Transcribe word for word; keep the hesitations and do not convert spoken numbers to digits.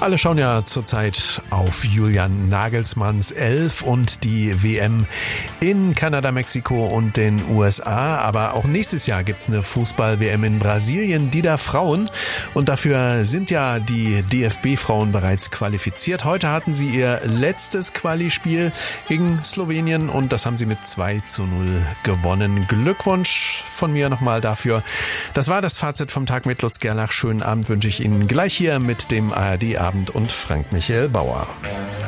Alle schauen ja zurzeit auf Julian Nagelsmanns Elf und die W M in Kanada, Mexiko und den U S A. Aber auch nächstes Jahr gibt's eine Fußball-W M in Brasilien, die der Frauen. Und dafür sind ja die D F B-Frauen bereits qualifiziert. Heute hatten sie ihr letztes Quali-Spiel gegen Slowenien und das haben sie mit zwei zu null gewonnen. Glückwunsch von mir nochmal dafür. Das war das Fazit vom Tag mit Lutz Gerlach. Schönen Abend wünsche ich Ihnen gleich hier mit dem A R D-Abend und Frank Michael Bauer.